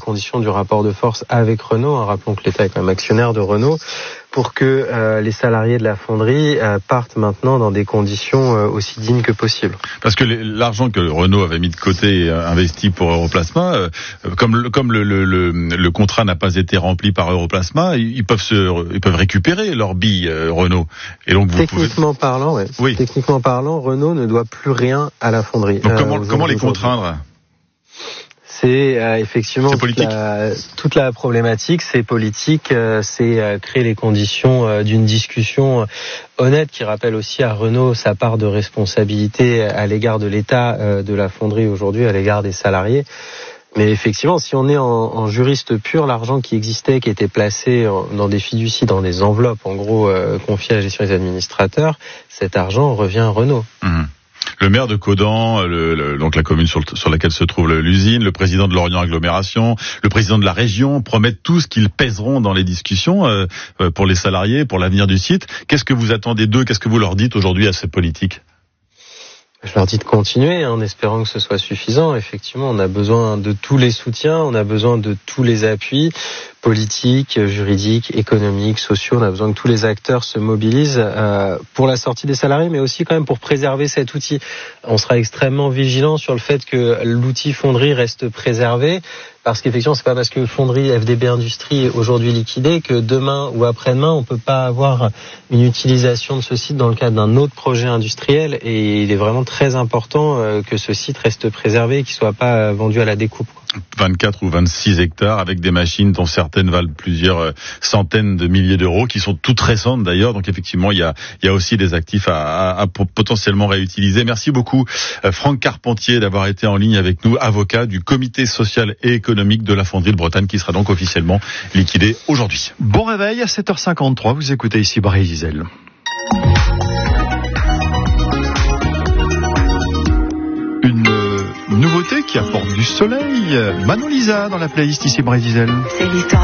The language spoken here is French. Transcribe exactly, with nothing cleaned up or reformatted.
conditions du rapport de force avec Renault. Rappelons que l'État est quand même actionnaire de Renault, pour que euh, les salariés de la fonderie euh, partent maintenant dans des conditions euh, aussi dignes que possible. Parce que les, l'argent que Renault avait mis de côté et euh, investi pour Europlasma, euh, comme, le, comme le, le, le, le contrat n'a pas été rempli par Europlasma, ils, ils peuvent se, ils peuvent récupérer leurs billes euh, Renault. Et donc vous Techniquement pouvez... parlant, ouais. oui. Techniquement parlant, Renault ne doit plus rien à la fonderie. Donc comment, euh, comment les contraindre ? C'est euh, effectivement c'est toute la, toute la problématique, c'est politique, euh, c'est euh, créer les conditions euh, d'une discussion euh, honnête qui rappelle aussi à Renault sa part de responsabilité à l'égard de l'État euh, de la fonderie aujourd'hui, à l'égard des salariés. Mais effectivement, si on est en, en juriste pur, l'argent qui existait, qui était placé en, dans des fiducies, dans des enveloppes, en gros euh, confiées à la gestion des administrateurs, cet argent revient à Renault. Mmh. Le maire de Caudan, le, le, donc la commune sur, le, sur laquelle se trouve l'usine, le président de Lorient Agglomération, le président de la région promettent tous qu'ils pèseront dans les discussions euh, pour les salariés, pour l'avenir du site. Qu'est-ce que vous attendez d'eux ? Qu'est-ce que vous leur dites aujourd'hui à ces politiques ? Je leur dis de continuer, en espérant que ce soit suffisant. Effectivement, on a besoin de tous les soutiens, on a besoin de tous les appuis politiques, juridiques, économiques, sociaux. On a besoin que tous les acteurs se mobilisent euh, pour la sortie des salariés, mais aussi quand même pour préserver cet outil. On sera extrêmement vigilant sur le fait que l'outil fonderie reste préservé, parce qu'effectivement, c'est pas parce que fonderie F D B Industrie est aujourd'hui liquidé que demain ou après-demain, on peut pas avoir une utilisation de ce site dans le cadre d'un autre projet industriel. Et il est vraiment très important euh, que ce site reste préservé et qu'il soit pas vendu à la découpe, quoi. vingt-quatre ou vingt-six hectares avec des machines dont certaines valent plusieurs centaines de milliers d'euros, qui sont toutes récentes d'ailleurs. Donc effectivement, il y a, il y a aussi des actifs à, à, à potentiellement réutiliser. Merci beaucoup Franck Carpentier d'avoir été en ligne avec nous, avocat du comité social et économique de la fonderie de Bretagne, qui sera donc officiellement liquidé aujourd'hui. Bon réveil à sept heures cinquante-trois, vous écoutez ici Brésil. Une nouveauté qui apporte du soleil, Manon Lisa dans la playlist ici Brésil. C'est l'histoire